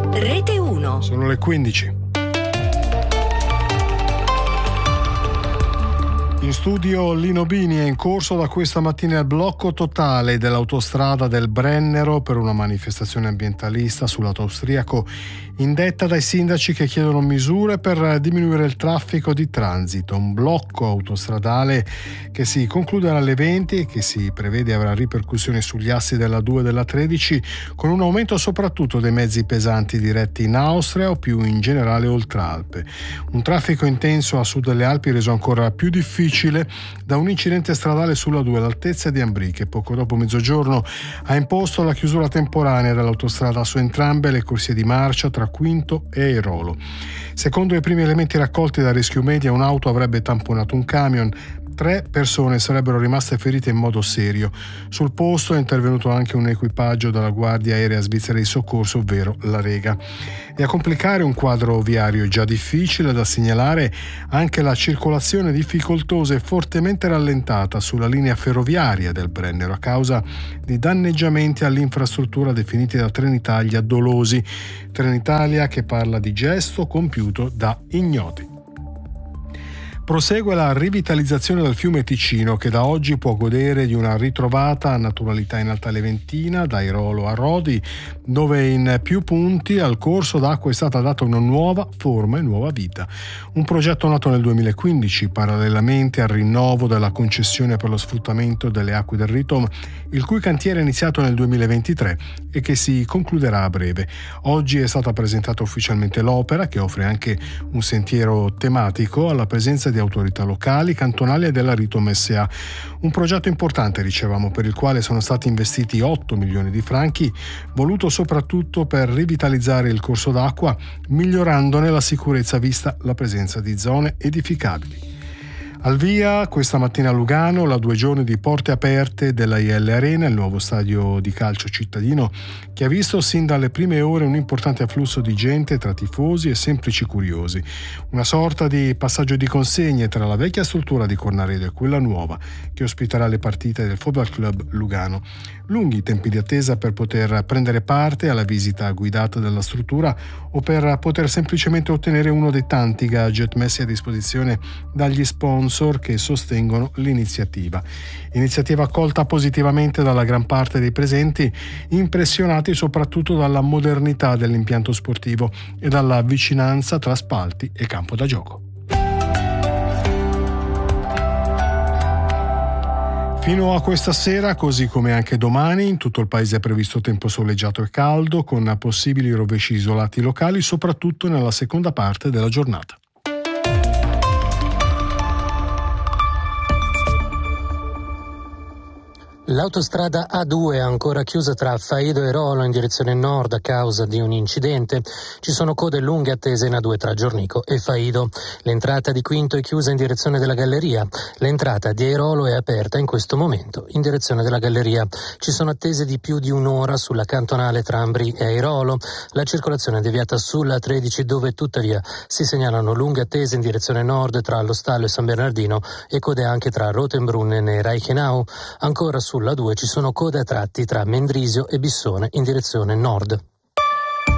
Rete 1. Sono le 15. In studio Lino Bini. È in corso da questa mattina il blocco totale dell'autostrada del Brennero per una manifestazione ambientalista sul lato austriaco, indetta dai sindaci che chiedono misure per diminuire il traffico di transito. Un blocco autostradale che si concluderà alle 20 e che si prevede avrà ripercussioni sugli assi della 2 e della 13, con un aumento soprattutto dei mezzi pesanti diretti in Austria o più in generale oltre Alpe. Un traffico intenso a sud delle Alpi reso ancora più difficile da un incidente stradale sulla 2 all'altezza di Ambri, che poco dopo mezzogiorno ha imposto la chiusura temporanea dell'autostrada su entrambe le corsie di marcia tra Quinto e Airolo. Secondo i primi elementi raccolti da Rescue Media, un'auto avrebbe tamponato un camion. 3 persone sarebbero rimaste ferite in modo serio. Sul posto è intervenuto anche un equipaggio della Guardia Aerea Svizzera di Soccorso, ovvero la Rega. E a complicare un quadro viario già difficile da segnalare anche la circolazione difficoltosa e fortemente rallentata sulla linea ferroviaria del Brennero a causa di danneggiamenti all'infrastruttura definiti da Trenitalia dolosi. Trenitalia che parla di gesto compiuto da ignoti. Prosegue la rivitalizzazione del fiume Ticino, che da oggi può godere di una ritrovata naturalità in Alta Leventina, da Airolo a Rodi, dove in più punti al corso d'acqua è stata data una nuova forma e nuova vita. Un progetto nato nel 2015, parallelamente al rinnovo della concessione per lo sfruttamento delle acque del Ritom, il cui cantiere è iniziato nel 2023 e che si concluderà a breve. Oggi è stata presentata ufficialmente l'opera, che offre anche un sentiero tematico alla presenza di autorità locali, cantonali e della Ritom SA. Un progetto importante, dicevamo, per il quale sono stati investiti 8 milioni di franchi, voluto soprattutto per rivitalizzare il corso d'acqua, migliorandone la sicurezza vista la presenza di zone edificabili. Al via questa mattina a Lugano la 2 giorni di porte aperte della IL Arena, il nuovo stadio di calcio cittadino, che ha visto sin dalle prime ore un importante afflusso di gente tra tifosi e semplici curiosi. Una sorta di passaggio di consegne tra la vecchia struttura di Cornaredo e quella nuova, che ospiterà le partite del Football Club Lugano. Lunghi tempi di attesa per poter prendere parte alla visita guidata della struttura o per poter semplicemente ottenere uno dei tanti gadget messi a disposizione dagli sponsor che sostengono l'iniziativa. Iniziativa accolta positivamente dalla gran parte dei presenti, impressionati soprattutto dalla modernità dell'impianto sportivo e dalla vicinanza tra spalti e campo da gioco. Fino a questa sera, così come anche domani, in tutto il paese è previsto tempo soleggiato e caldo, con possibili rovesci isolati locali, soprattutto nella seconda parte della giornata. L'autostrada A2 è ancora chiusa tra Faido e Rolo in direzione nord a causa di un incidente. Ci sono code lunghe attese in A2 tra Giornico e Faido. L'entrata di Quinto è chiusa in direzione della Galleria. L'entrata di Airolo è aperta in questo momento in direzione della Galleria. Ci sono attese di più di un'ora sulla cantonale tra Ambri e Airolo. La circolazione è deviata sulla 13, dove tuttavia si segnalano lunghe attese in direzione nord tra Lo Stallo e San Bernardino e code anche tra Rotenbrunnen e Reichenau. Ancora sulla 2 ci sono code a tratti tra Mendrisio e Bissone in direzione nord.